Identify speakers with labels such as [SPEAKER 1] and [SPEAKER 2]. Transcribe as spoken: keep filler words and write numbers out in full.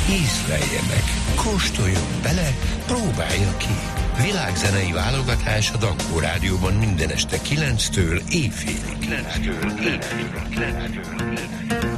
[SPEAKER 1] Ízlelje meg, kóstoljon bele, próbálja ki. Világzenei válogatás a Dankó Rádióban minden este kilenctől éjfélig. kilenctől éjfélig.